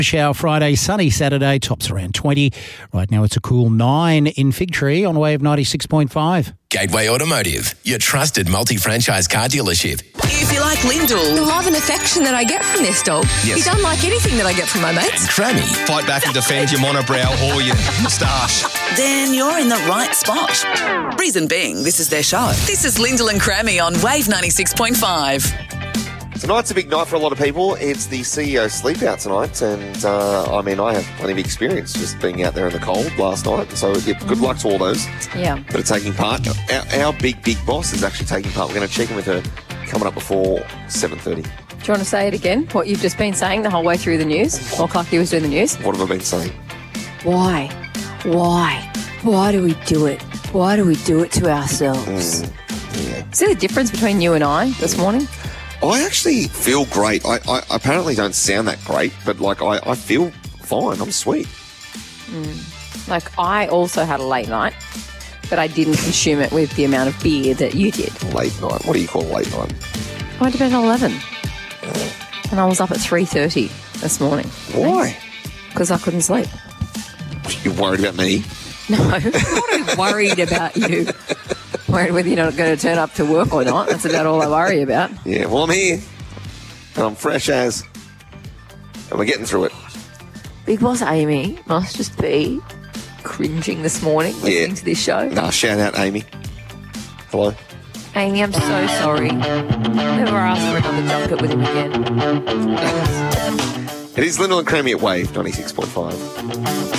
Shower Friday, sunny Saturday, tops around 20. Right now it's a cool 9 in Fig Tree on Wave 96.5. Gateway Automotive, your trusted multi-franchise car dealership. If you like Lyndall, the love and affection that I get from this dog is unlike anything that I get from my mates. And Crammy, Fight back and defend your monobrow or your moustache. Then you're in the right spot. Reason being, this is their show. This is Lyndall and Crammy on Wave 96.5. Tonight's a big night for a lot of people. It's the CEO sleep out tonight, and I have plenty of experience just being out there in the cold last night. So good luck to all those Yeah. that are taking part. Our big boss is actually taking part. We're going to check in with her coming up before 7:30. Do you want to say it again? What you've just been saying the whole way through the news? While Clarky was doing the news? What have I been saying? Why? Why do we do it? Why do we do it to ourselves? Yeah. See the difference between you and I this morning? I actually feel great. I apparently don't sound that great, but I feel fine. I'm sweet. Like, I also had a late night, but I didn't consume it with the amount of beer that you did. Late night. What do you call late night? I went to bed at 11. And I was up at 3:30 this morning. Why? Because I couldn't sleep. You're worried about me? No, I'm not worried about you. Worried whether you're not going to turn up to work or not. That's about all I worry about. Yeah, well, I'm here. And I'm fresh as. And we're getting through it. Big Boss Amy must just be cringing this morning listening to this show. Nah, shout out, Amy. Hello. Amy, I'm so sorry. Never ask for another junket with him again. It is Lyndall and Crammy at Wave 96.5.